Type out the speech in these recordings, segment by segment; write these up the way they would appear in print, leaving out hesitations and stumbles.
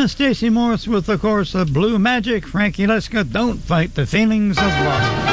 Stacey Morris with, of course, the Blue Magic. Frankie Leska, Don't Fight the Feelings of Love.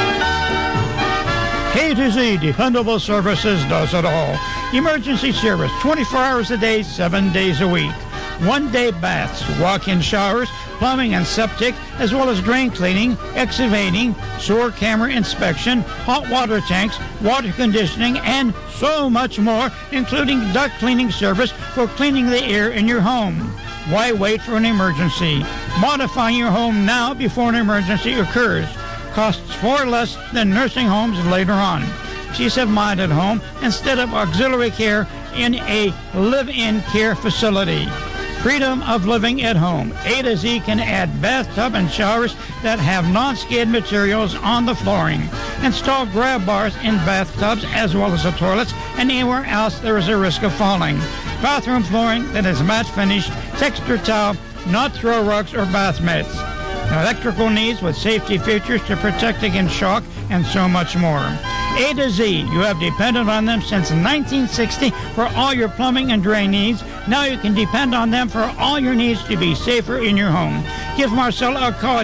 A to Z Dependable Services does it all. Emergency service, 24 hours a day, 7 days a week. One-day baths, walk-in showers, plumbing and septic, as well as drain cleaning, excavating, sewer camera inspection, hot water tanks, water conditioning, and so much more, including duct cleaning service for cleaning the air in your home. Why wait for an emergency? Modify your home now before an emergency occurs. Costs far less than nursing homes later on. Peace of mind at home instead of auxiliary care in a live-in care facility. Freedom of living at home. A to Z can add bathtub and showers that have non-skid materials on the flooring. Install grab bars in bathtubs as well as the toilets and anywhere else there is a risk of falling. Bathroom flooring that is matte finish, texture tile, not throw rugs or bath mats. Electrical needs with safety features to protect against shock and so much more. A to Z, you have depended on them since 1960 for all your plumbing and drain needs. Now you can depend on them for all your needs to be safer in your home. Give Marcella a call at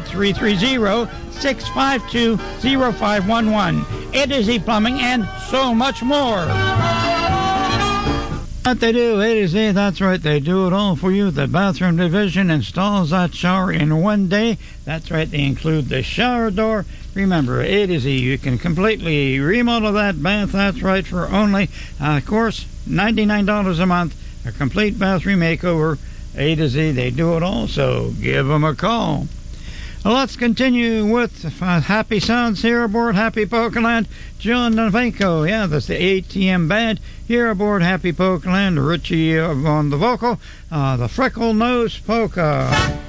330-652-0511. A to Z Plumbing and so much more. What they do, A to Z, that's right, they do it all for you. The bathroom division installs that shower in 1 day. That's right, they include the shower door. Remember, A to Z, you can completely remodel that bath, that's right, for only, of course, $99 a month. A complete bathroom makeover. A to Z, they do it all, so give them a call. Well, let's continue with Happy Sounds here aboard Happy Polkaland. John Novenko, yeah, that's the ATM band here aboard Happy Polkaland. Richie on the vocal, the Freckle Nose Polka.